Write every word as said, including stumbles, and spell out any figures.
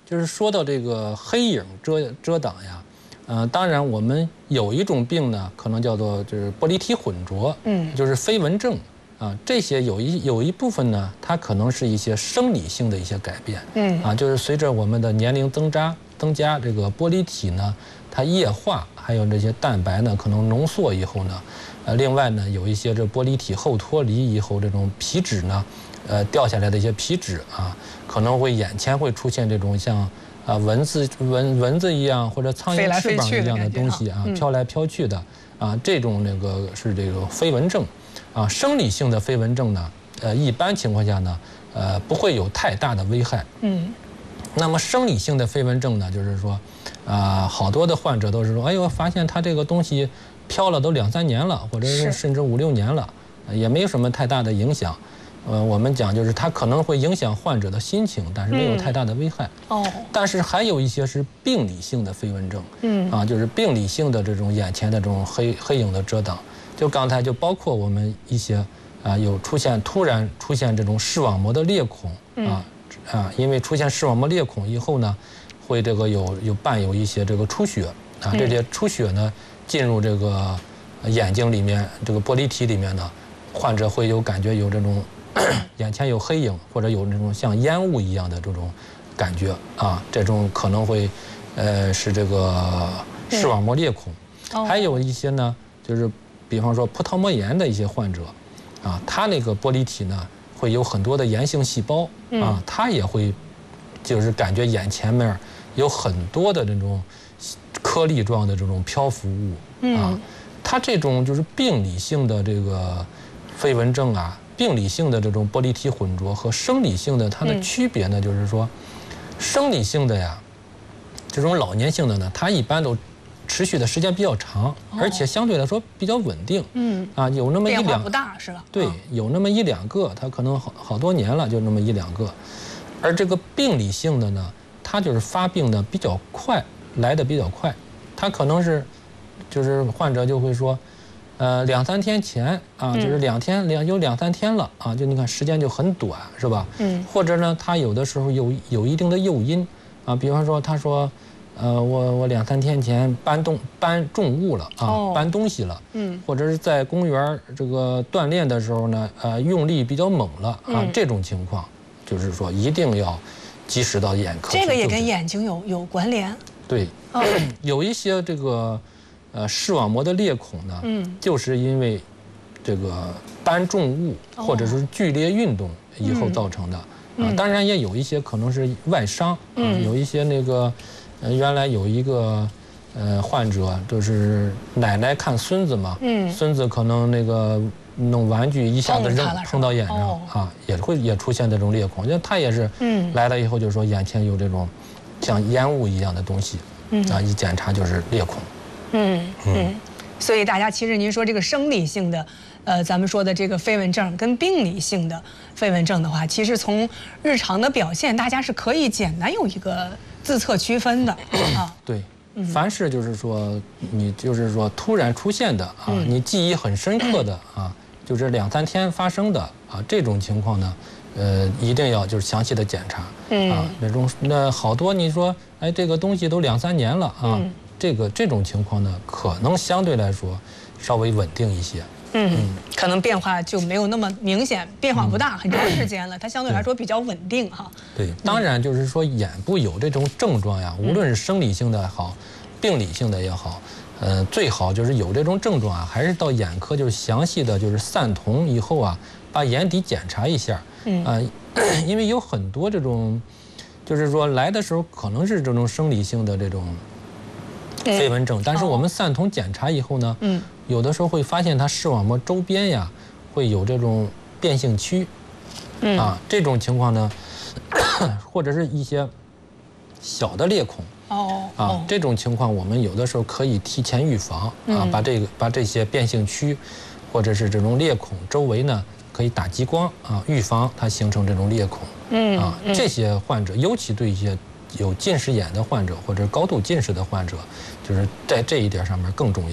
就是说到这个黑影遮遮挡呀，呃，当然我们有一种病呢，可能叫做就是玻璃体混浊，嗯，就是飞蚊症啊，这些有一有一部分呢，它可能是一些生理性的一些改变，嗯，啊，就是随着我们的年龄增加增加，这个玻璃体呢，它液化，还有这些蛋白呢，可能浓缩以后呢，呃，另外呢，有一些这玻璃体后脱离以后，这种皮脂呢。呃，掉下来的一些皮脂啊，可能会眼前会出现这种像啊蚊子蚊蚊子一样或者苍蝇翅膀一样的东西啊，飘来飘去的啊，这种那个是这个飞蚊症，啊，生理性的飞蚊症呢，呃，一般情况下呢，呃，不会有太大的危害。嗯。那么生理性的飞蚊症呢，就是说，啊，好多的患者都是说，哎呦，发现他这个东西飘了都两三年了，或者是甚至五六年了，也没有什么太大的影响。呃，我们讲就是它可能会影响患者的心情，但是没有太大的危害。哦。但是还有一些是病理性的飞蚊症，嗯，啊，就是病理性的这种眼前的这种黑黑影的遮挡，就刚才就包括我们一些啊有出现突然出现这种视网膜的裂孔啊啊，因为出现视网膜裂孔以后呢，会这个有有伴有一些这个出血啊，这些出血呢进入这个眼睛里面这个玻璃体里面呢，患者会有感觉有这种。眼前有黑影，或者有那种像烟雾一样的这种感觉啊，这种可能会，呃，是这个视网膜裂孔。还有一些呢，就是比方说葡萄膜炎的一些患者，啊，他那个玻璃体呢会有很多的炎性细胞啊，他也会，就是感觉眼前面有很多的这种颗粒状的这种漂浮物啊，他这种就是病理性的这个飞蚊症啊。病理性的这种玻璃体混浊和生理性的它的区别呢，就是说，生理性的呀，这种老年性的呢，它一般都持续的时间比较长，而且相对来说比较稳定。嗯，啊，有那么一两变化不大是吧？ 对，有那么一两个，它可能好好多年了，就那么一两个。而这个病理性的呢，它就是发病的比较快，来的比较快，它可能是，就是患者就会说。呃，两三天前啊，就是两天两有两三天了啊，就你看时间就很短，是吧？嗯。或者呢，他有的时候有有一定的诱因啊，比方说他说，呃，我我两三天前搬东搬重物了啊，哦、搬东西了，嗯，或者是在公园这个锻炼的时候呢，呃，用力比较猛了啊，嗯、这种情况，就是说一定要及时到眼科。 这个也跟眼睛有有关联。 对，哦、有一些这个。呃，视网膜的裂孔呢，嗯，就是因为这个搬重物或者是剧烈运动以后造成的。啊，当然也有一些可能是外伤，嗯，有一些那个，呃，原来有一个呃患者，就是奶奶看孙子嘛，嗯，孙子可能那个弄玩具一下子扔碰到眼上啊，也会也出现这种裂孔，就他也是，嗯，来了以后就说眼前有这种像烟雾一样的东西，嗯，啊，一检查就是裂孔。 嗯嗯，所以大家其实您说这个生理性的，呃，咱们说的这个飞蚊症跟病理性的飞蚊症的话，其实从日常的表现，大家是可以简单有一个自测区分的啊。 对，凡是就是说你就是说突然出现的啊，你记忆很深刻的啊，就是两三天发生的啊，这种情况呢，呃，一定要就是详细的检查啊。那种那好多你说，哎，这个东西都两三年了啊。这个这种情况呢，可能相对来说稍微稳定一些。 嗯，可能变化就没有那么明显，变化不大，很长时间了，它相对来说比较稳定哈。 对，当然就是说眼部有这种症状呀，无论是生理性的也好，病理性的也好，呃，最好就是有这种症状啊，还是到眼科就是详细的就是散瞳以后啊，把眼底检查一下。嗯啊，因为有很多这种，就是说来的时候可能是这种生理性的这种。飞蚊症，但是我们散瞳检查以后呢，嗯，有的时候会发现它视网膜周边呀会有这种变性区，嗯啊，这种情况呢，或者是一些小的裂孔，哦啊，这种情况我们有的时候可以提前预防啊，把这个把这些变性区，或者是这种裂孔周围呢可以打激光啊，预防它形成这种裂孔，嗯啊，这些患者尤其对一些。有近视眼的患者或者高度近视的患者，就是在这一点上面更重要。